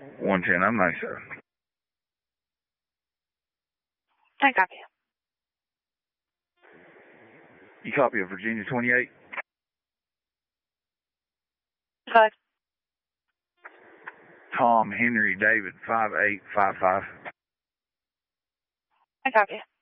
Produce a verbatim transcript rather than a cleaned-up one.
one ten, I'm ninety-seven. I copy. You copy of Virginia twenty-eight? Five. Tom Henry David five eight five five. I copy.